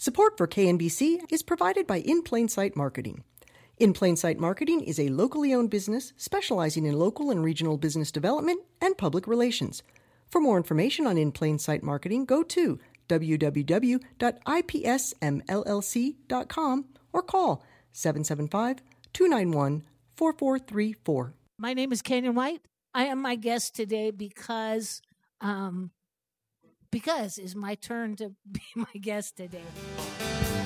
Support for KNBC is provided by In Plain Sight Marketing. In Plain Sight Marketing is a locally owned business specializing in local and regional business development and public relations. For more information on In Plain Sight Marketing, go to www.ipsmllc.com or call 775-291-4434. My name is Canyon White. I am my guest today because it's my turn to be my guest today.